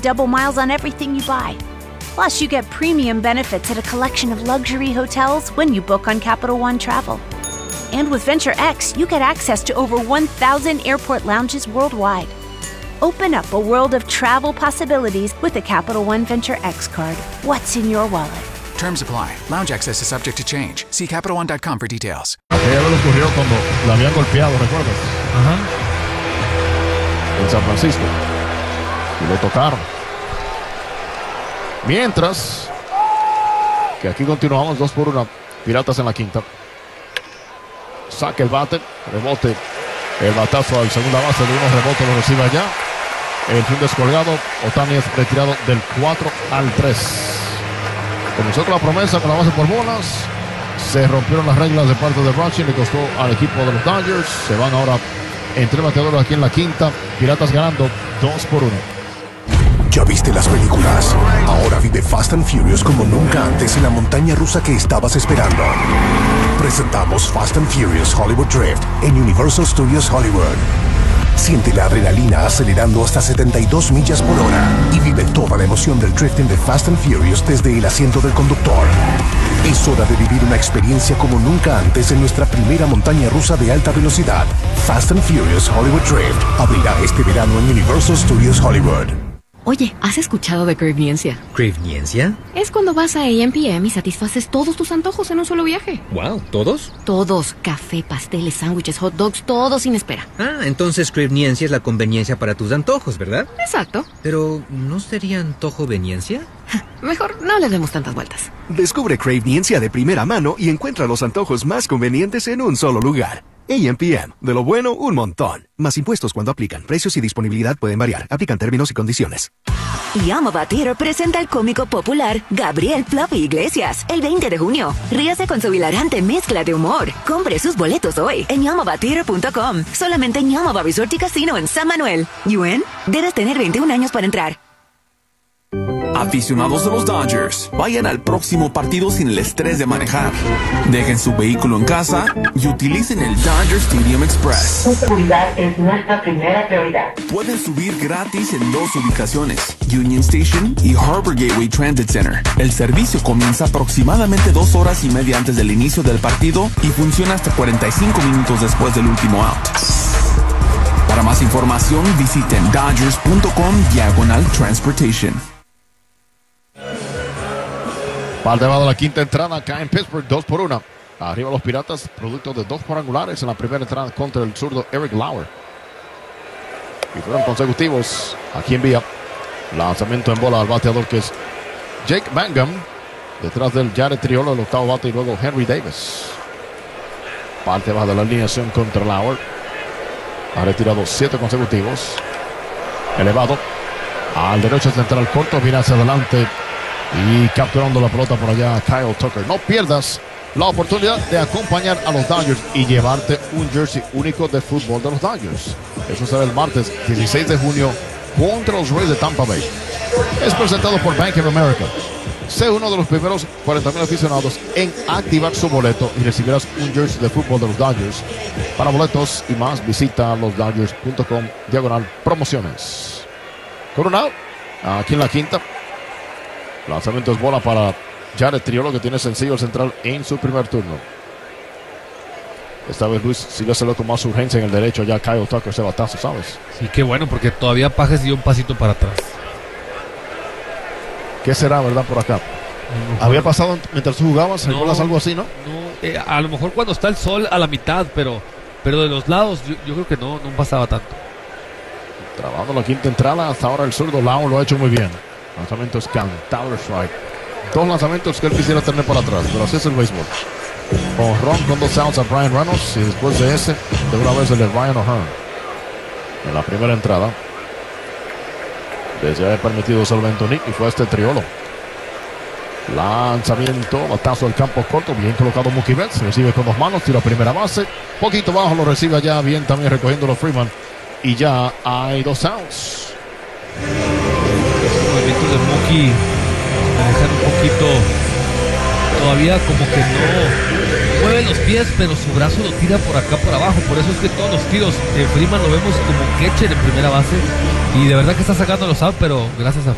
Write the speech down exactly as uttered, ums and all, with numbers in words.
double miles on everything you buy. Plus, you get premium benefits at a collection of luxury hotels when you book on Capital One Travel. And with Venture X, you get access to over one thousand airport lounges worldwide. Open up a world of travel possibilities with the Capital One Venture X card. What's in your wallet? Terms apply. Lounge access is subject to change. See Capital One dot com for details. Aquella vez ocurrió cuando la habían golpeado, ¿recuerdas? Ajá. En San Francisco. Y lo tocaron. Mientras que aquí continuamos dos por una. Piratas en la quinta. Saca el bate. Rebote. El batazo al segunda base de unos rebotes lo recibe allá. El fin descolgado. Ohtani es retirado del cuatro al tres. Comenzó con la promesa con la base por bolas. Se rompieron las reglas de parte de Rachi. Le costó al equipo de los Dodgers. Se van ahora entre bateadores aquí en la quinta. Piratas ganando dos por uno. ¿Ya viste las películas? Ahora vive Fast and Furious como nunca antes en la montaña rusa que estabas esperando. Presentamos Fast and Furious Hollywood Drift en Universal Studios Hollywood. Siente la adrenalina acelerando hasta setenta y dos millas por hora y vive toda la emoción del drifting de Fast and Furious desde el asiento del conductor. Es hora de vivir una experiencia como nunca antes en nuestra primera montaña rusa de alta velocidad. Fast and Furious Hollywood Drift abrirá este verano en Universal Studios Hollywood. Oye, ¿has escuchado de Craveniencia? ¿Craveniencia? Es cuando vas a A M P M y satisfaces todos tus antojos en un solo viaje. Wow, ¿todos? Todos. Café, pasteles, sándwiches, hot dogs, todo sin espera. Ah, entonces Craveniencia es la conveniencia para tus antojos, ¿verdad? Exacto. Pero, ¿no sería antojoveniencia? Mejor no le demos tantas vueltas. Descubre Craveniencia de primera mano y encuentra los antojos más convenientes en un solo lugar. A M P M. De lo bueno, un montón. Más impuestos cuando aplican. Precios y disponibilidad pueden variar. Aplican términos y condiciones. Llama Theater presenta al cómico popular Gabriel Fluffy Iglesias el veinte de junio. Ríase con su hilarante mezcla de humor. Compre sus boletos hoy en yamava theater punto com. Solamente en Yamava Resort y Casino en San Manuel. ¿Y en? Debes tener veintiún años para entrar. Aficionados de los Dodgers, vayan al próximo partido sin el estrés de manejar. Dejen su vehículo en casa y utilicen el Dodger Stadium Express. Su seguridad es nuestra primera prioridad. Pueden subir gratis en dos ubicaciones, Union Station y Harbor Gateway Transit Center. El servicio comienza aproximadamente dos horas y media antes del inicio del partido y funciona hasta cuarenta y cinco minutos después del último out. Para más información, visiten dodgers punto com diagonal transportation. Pal debajo de la quinta entrada acá en Pittsburgh, dos por una. Arriba los Piratas, producto de dos cuadrangulares en la primera entrada contra el zurdo Eric Lauer. Y fueron consecutivos. Aquí envía lanzamiento en bola al bateador que es Jake Mangum. Detrás del Jared Triolo, el octavo bate, y luego Henry Davis. Parte baja de la alineación contra Lauer. Ha retirado siete consecutivos. Elevado al derecho central corto, viene hacia adelante. Y capturando la pelota por allá Kyle Tucker. No pierdas la oportunidad de acompañar a los Dodgers y llevarte un jersey único de fútbol de los Dodgers. Eso será el martes dieciséis de junio contra los Rays de Tampa Bay. Es presentado por Bank of America. Sé uno de los primeros cuarenta mil aficionados en activar su boleto y recibirás un jersey de fútbol de los Dodgers. Para boletos y más, visita los dodgers punto com diagonal promociones. Con un out, aquí en la quinta. Lanzamiento es bola para Jared Triolo, que tiene sencillo el central en su primer turno. Esta vez Luis sigue hacerlo con más urgencia en el derecho. Ya Kyle Tucker ese batazo, ¿sabes? Sí, qué bueno, porque todavía Pajes dio un pasito para atrás. ¿Qué será, verdad, por acá? No, ¿había pasado mientras tú jugabas? No, algo así, no? No, eh, a lo mejor cuando está el sol a la mitad, pero, pero de los lados yo, yo creo que no, no pasaba tanto. Trabajando la quinta entrada, hasta ahora el zurdo Lau lo ha hecho muy bien. Lanzamientos cantado strike. Dos lanzamientos que él quisiera tener para atrás, pero así es el béisbol. Honrón con dos outs a Brian Reynolds y después de ese, de una vez el de Ryan O'Hearn. En la primera entrada, desde haber permitido solamente un hit y fue este Triolo. Lanzamiento, batazo al campo corto, bien colocado Mookie Betts, recibe con dos manos, tira primera base, poquito bajo, lo recibe allá, bien también recogiendo los Freeman. Y ya hay dos outs. Los movimientos de Mookie me dejan un poquito todavía como que no mueve los pies, pero su brazo lo tira por acá por abajo. Por eso es que todos los tiros de Freeman lo vemos como catcher en primera base y de verdad que está sacando los outs, pero gracias a